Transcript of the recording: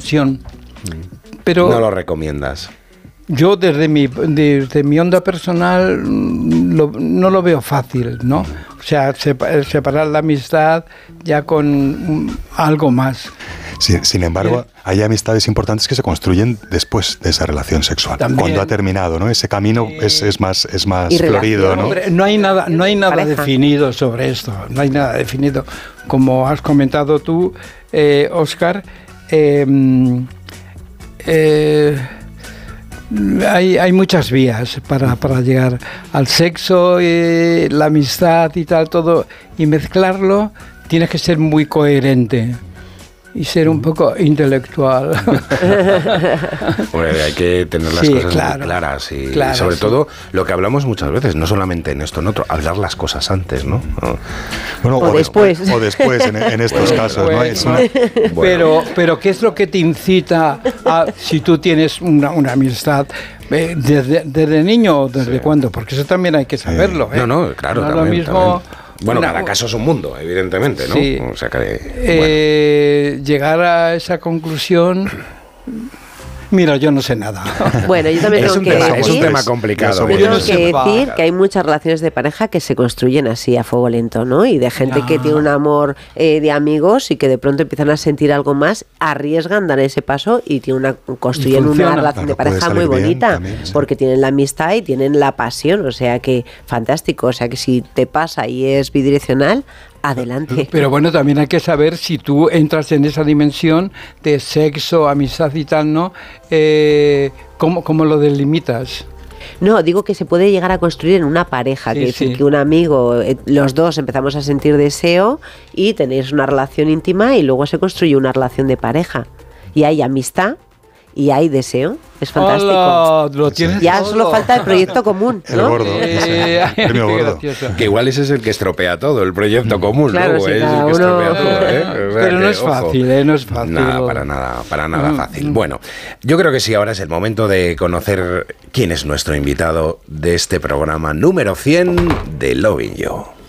dimensión. Pero no lo recomiendas. Yo desde mi onda personal no lo veo fácil, ¿no? O sea, separar la amistad ya con algo más. Sí, sin embargo, hay amistades importantes que se construyen después de esa relación sexual. También, cuando ha terminado, ¿no? Ese camino es más florido, ¿no? Hombre, no hay nada definido sobre esto. No hay nada definido. Como has comentado tú, Óscar, hay muchas vías para llegar al sexo, la amistad y tal, todo, y mezclarlo. Tienes que ser muy coherente y ser un poco intelectual. Hay que tener las cosas muy claras y sobre todo lo que hablamos muchas veces, no solamente en esto, en otro, hablar las cosas antes, ¿no? Bueno, o después. O después, en estos casos, ¿no? Pero ¿qué es lo que te incita a, si tú tienes una amistad desde niño o desde cuándo? Porque eso también hay que saberlo. No, claro, no también, es lo mismo. También. Bueno, cada caso es un mundo, evidentemente, ¿no? Sí. O sea que, llegar a esa conclusión, mira, yo no sé nada. Bueno, yo también tengo que decir, es un tema complicado. Yo tengo que decir que hay muchas relaciones de pareja que se construyen así a fuego lento, ¿no? Y de gente que tiene un amor de amigos y que de pronto empiezan a sentir algo más, arriesgan, dan ese paso y construyen una relación de pareja muy bonita, también, porque tienen la amistad y tienen la pasión, o sea que fantástico, o sea que si te pasa y es bidireccional, adelante. Pero bueno, también hay que saber si tú entras en esa dimensión de sexo, amistad y tal, ¿no? ¿Cómo lo delimitas? No, digo que se puede llegar a construir en una pareja, que un amigo, los dos empezamos a sentir deseo y tenéis una relación íntima y luego se construye una relación de pareja. Y hay amistad y hay deseo. Es fantástico. Hola, lo tienes ya todo. solo falta el proyecto común, ¿no? El gordo. Premio gordo. Que igual ese es el que estropea todo, el proyecto común, claro, luego es el que estropea todo, O sea, pero no es fácil, no es fácil. Nada, para nada fácil. Bueno, yo creo que sí, ahora es el momento de conocer quién es nuestro invitado de este programa número 100 de Loving You.